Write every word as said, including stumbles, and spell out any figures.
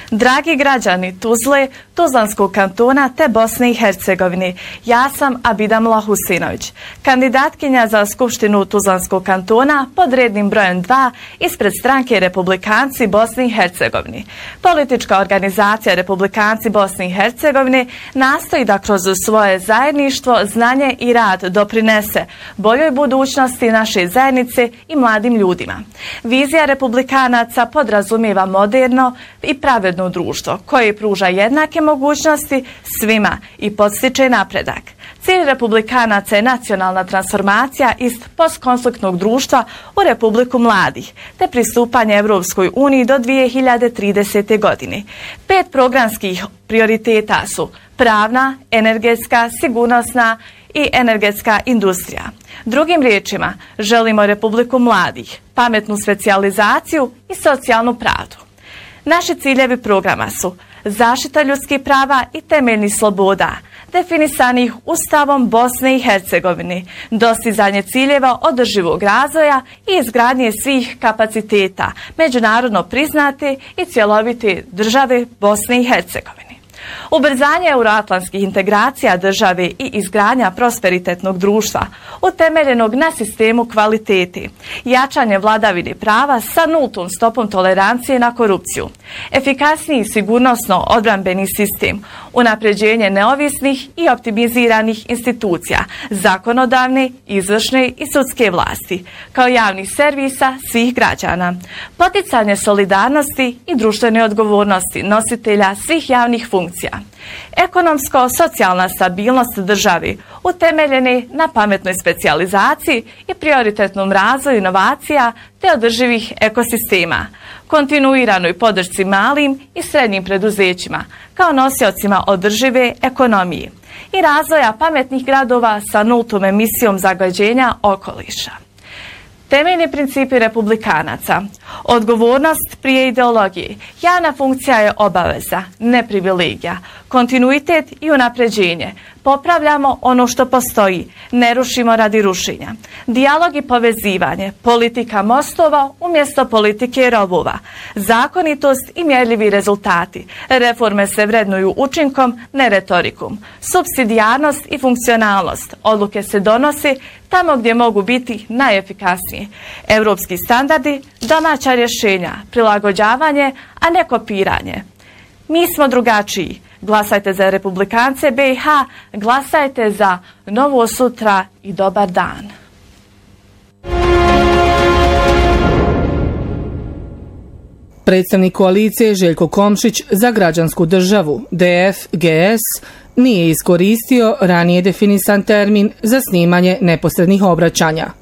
Dragi građani Tuzle, Tuzlanskog kantona te Bosne i Hercegovine, ja sam Abidamila Husinović, kandidatkinja za Skupštinu Tuzlanskog kantona pod rednim brojem dva ispred stranke Republikanci Bosne i Hercegovine. Politička organizacija Republikanci Bosne i Hercegovine nastoji da kroz svoje zajedništvo, znanje i rad doprinese boljoj budućnosti naše zajednice i mladim ljudima. Vizija Republikanaca podrazumijeva moderno i pravedno društvo koje pruža jednake mogućnosti svima i podstiče napredak. Cilj Republikanaca je nacionalna transformacija iz postkonfliktnog društva u Republiku mladih, te pristupanje Evropskoj uniji do dvije hiljade tridesete. godine. Pet programskih prioriteta su pravna, energetska, sigurnosna i energetska industrija. Drugim riječima, želimo Republiku mladih, pametnu specijalizaciju i socijalnu pravdu. Naši ciljevi programa su zaštita ljudskih prava i temeljnih sloboda, definisanih Ustavom Bosne i Hercegovine, dostizanje ciljeva održivog razvoja i izgradnje svih kapaciteta međunarodno priznate i cjelovite države Bosne i Hercegovine. Ubrzanje euroatlantskih integracija države i izgradnja prosperitetnog društva utemeljenog na sistemu kvalitete, jačanje vladavine prava sa nultom stopom tolerancije na korupciju, efikasniji sigurnosno odbrambeni sistem, unapređenje neovisnih i optimiziranih institucija, zakonodavne, izvršne i sudske vlasti, kao javnih servisa svih građana, poticanje solidarnosti i društvene odgovornosti nositelja svih javnih funkcija, ekonomsko-socijalna stabilnost države utemeljene na pametnoj specijalizaciji i prioritetnom razvoju inovacija te održivih ekosistema, kontinuiranoj podršci malim i srednjim preduzećima kao nosiocima održive ekonomije i razvoja pametnih gradova sa nultom emisijom zagađenja okoliša. Temeljni principi Republikanaca. Odgovornost prije ideologije. Javna funkcija je obaveza, ne privilegija. Kontinuitet i unapređenje. Popravljamo ono što postoji, ne rušimo radi rušenja. Dijalog i povezivanje. Politika mostova umjesto politike robova. Zakonitost i mjerljivi rezultati. Reforme se vrednuju učinkom, ne retorikom. Supsidijarnost i funkcionalnost. Odluke se donose tamo gdje mogu biti najefikasnije. Europski standardi, domaća rješenja, prilagođavanje, a ne kopiranje. Mi smo drugačiji. Glasajte za Republikance B i H, glasajte za novo sutra i dobar dan. Predstavnik koalicije Željko Komšić za građansku državu D F G S nije iskoristio ranije definisan termin za snimanje neposrednih obraćanja.